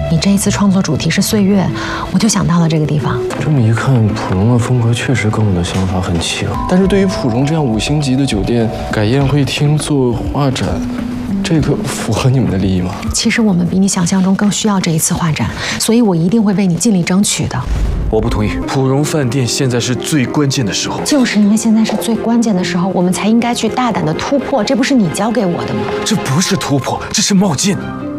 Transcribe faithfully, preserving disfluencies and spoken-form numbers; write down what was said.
你这一次创作主题是岁月，我就想到了这个地方。 这么一看，普荣的风格确实跟我的想法很契合。但是对于普荣这样五星级的酒店改宴会厅做画展，这个符合你们的利益吗？ 其实我们比你想象中更需要这一次画展，所以我一定会为你尽力争取的。 我不同意，普荣饭店现在是最关键的时候。 就是因为现在是最关键的时候，我们才应该去大胆的突破，这不是你教给我的吗？ 这不是突破，这是冒进。